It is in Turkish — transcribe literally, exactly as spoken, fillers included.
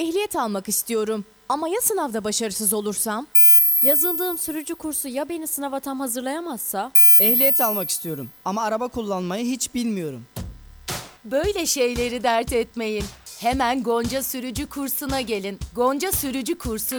Ehliyet almak istiyorum. Ama ya sınavda başarısız olursam? Yazıldığım sürücü kursu ya beni sınava tam hazırlayamazsa? Ehliyet almak istiyorum ama araba kullanmayı hiç bilmiyorum. Böyle şeyleri dert etmeyin. Hemen Gonca Sürücü kursuna gelin. Gonca Sürücü kursu